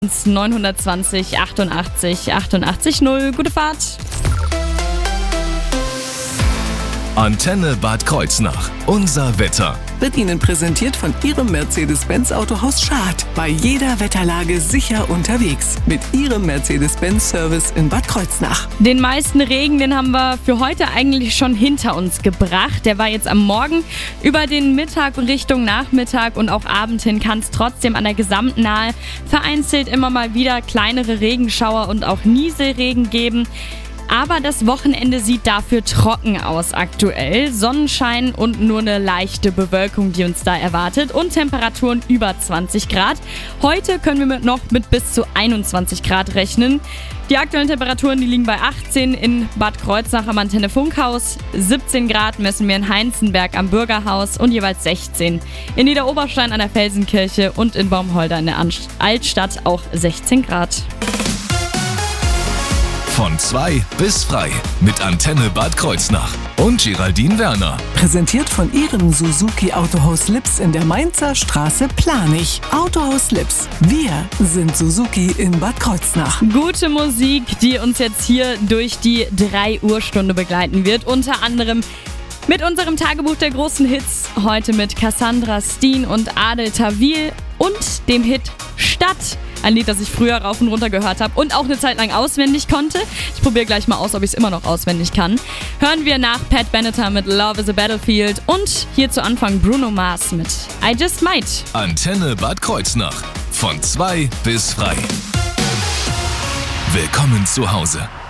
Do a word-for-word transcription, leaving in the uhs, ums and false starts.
neun zwanzig achtundachtzig achtundachtzig null. Gute Fahrt. Antenne Bad Kreuznach. Unser Wetter. Wird Ihnen präsentiert von Ihrem Mercedes-Benz Autohaus Schad. Bei jeder Wetterlage sicher unterwegs. Mit Ihrem Mercedes-Benz-Service in Bad Kreuznach. Den meisten Regen, den haben wir für heute eigentlich schon hinter uns gebracht. Der war jetzt am Morgen. Über den Mittag und Richtung Nachmittag und auch Abend hin kann es trotzdem an der gesamten Nahe vereinzelt immer mal wieder kleinere Regenschauer und auch Nieselregen geben. Aber das Wochenende sieht dafür trocken aus aktuell. Sonnenschein und nur eine leichte Bewölkung, die uns da erwartet. Und Temperaturen über zwanzig Grad. Heute können wir mit noch mit bis zu einundzwanzig Grad rechnen. Die aktuellen Temperaturen, die liegen bei achtzehn in Bad Kreuznach am Antenne Funkhaus. siebzehn Grad messen wir in Heinzenberg am Bürgerhaus und jeweils sechzehn. In Niederoberstein an der Felsenkirche und in Baumholder in der Altstadt auch sechzehn Grad. Von zwei bis frei mit Antenne Bad Kreuznach und Geraldine Werner. Präsentiert von Ihrem Suzuki Autohaus Lips in der Mainzer Straße Planich. Autohaus Lips. Wir sind Suzuki in Bad Kreuznach. Gute Musik, die uns jetzt hier durch die drei Uhr Stunde begleiten wird. Unter anderem mit unserem Tagebuch der großen Hits. Heute mit Cassandra Steen und Adel Tawil und dem Hit Stadt. Ein Lied, das ich früher rauf und runter gehört habe und auch eine Zeit lang auswendig konnte. Ich probiere gleich mal aus, ob ich es immer noch auswendig kann. Hören wir nach Pat Benatar mit Love is a Battlefield und hier zu Anfang Bruno Mars mit I Just Might. Antenne Bad Kreuznach. Von zwei bis frei. Willkommen zu Hause.